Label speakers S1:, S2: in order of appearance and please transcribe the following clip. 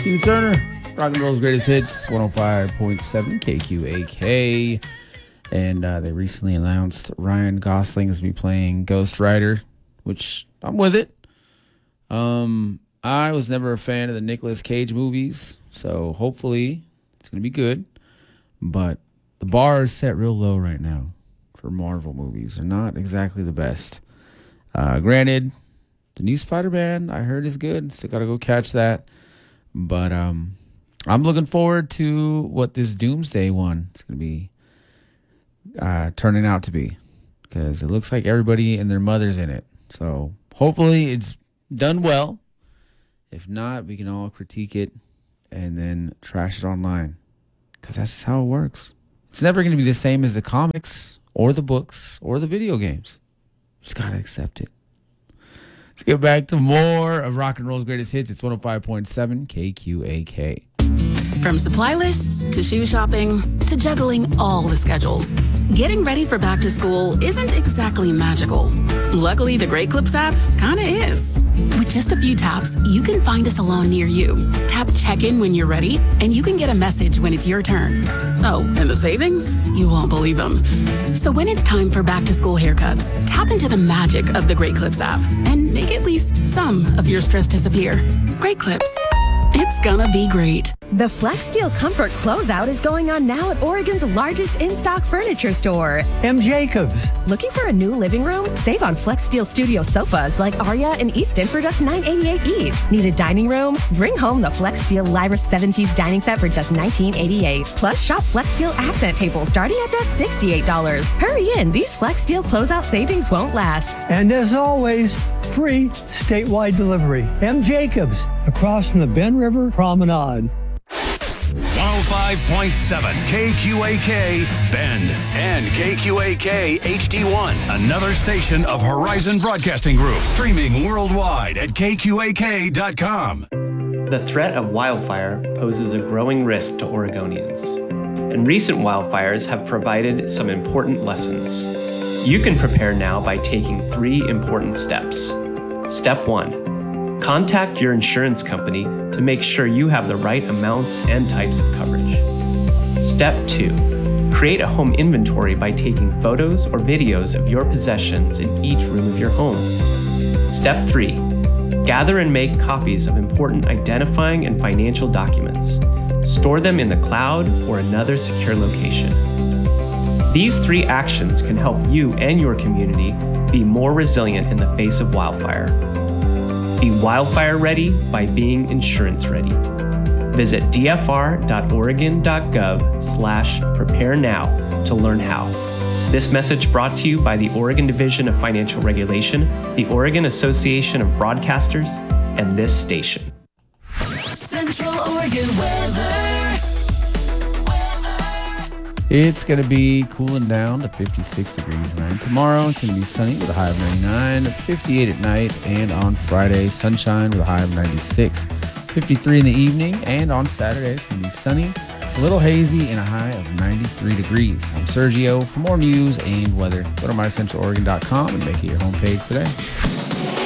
S1: Tina Turner, rock and roll's greatest hits, 105.7 KQAK. And they recently announced Ryan Gosling is going to be playing Ghost Rider, which I'm with it. I was never a fan of the Nicolas Cage movies, so hopefully it's going to be good. But the bar is set real low right now for Marvel movies. They're not exactly the best. Granted, the new Spider-Man I heard is good. Still got to go catch that. But I'm looking forward to what this Doomsday one is going to be turning out to be, because it looks like everybody and their mother's in it. So hopefully it's done well. If not, we can all critique it and then trash it online, because that's just how it works. It's never going to be the same as the comics or the books or the video games. Just got to accept it. Let's get back to more of rock and roll's greatest hits. It's 105.7 KQAK.
S2: From supply lists to shoe shopping to juggling all the schedules, getting ready for back to school isn't exactly magical. Luckily, the Great Clips app kinda is. With just a few taps, you can find a salon near you. Tap check-in when you're ready, and you can get a message when it's your turn. Oh, and the savings? You won't believe them. So when it's time for back to school haircuts, tap into the magic of the Great Clips app and make at least some of your stress disappear. Great Clips. It's gonna be great.
S3: The FlexSteel Comfort Closeout is going on now at Oregon's largest in-stock furniture store,
S4: M. Jacobs.
S3: Looking for a new living room? Save on FlexSteel Studio sofas like Aria and Easton for just $988 each. Need a dining room? Bring home the FlexSteel Lyra 7-piece dining set for just $1988. Plus, shop FlexSteel accent tables starting at just $68. Hurry in, these FlexSteel closeout savings won't last.
S4: And as always, free statewide delivery. M. Jacobs, across from the Ben River Promenade.
S5: 105.7 KQAK Bend and KQAK HD1, another station of Horizon Broadcasting Group, streaming worldwide at KQAK.com.
S6: The threat of wildfire poses a growing risk to Oregonians, and recent wildfires have provided some important lessons. You can prepare now by taking 3 important steps. Step 1. Contact your insurance company to make sure you have the right amounts and types of coverage. Step 2. Create a home inventory by taking photos or videos of your possessions in each room of your home. Step 3. Gather and make copies of important identifying and financial documents. Store them in the cloud or another secure location. These 3 actions can help you and your community be more resilient in the face of wildfire. Be wildfire ready by being insurance ready. Visit dfr.oregon.gov/prepare now to learn how. This message brought to you by the Oregon Division of Financial Regulation, the Oregon Association of Broadcasters, and this station.
S7: Central Oregon weather.
S1: It's going to be cooling down to 56 degrees tonight. Tomorrow, it's going to be sunny with a high of 99, 58 at night, and on Friday, sunshine with a high of 96, 53 in the evening, and on Saturday, it's going to be sunny, a little hazy, and a high of 93 degrees. I'm Sergio. For more news and weather, go to mycentraloregon.com and make it your homepage today.